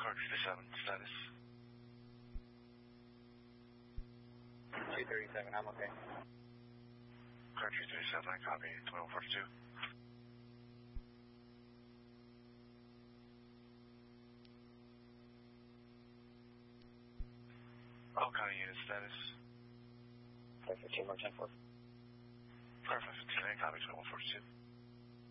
Car 37, status. 237, I'm okay. Car 237, I copy. 2142. All county unit status. 515, more 10-4. Car 515, I copy. 2142.